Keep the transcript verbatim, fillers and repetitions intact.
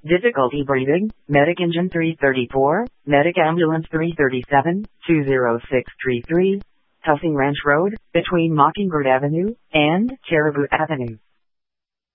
Difficulty breathing, Medic Engine three thirty-four, Medic Ambulance three thirty-seven, two zero six three three, Tuffing Ranch Road, between Mockingbird Avenue and Caribou Avenue.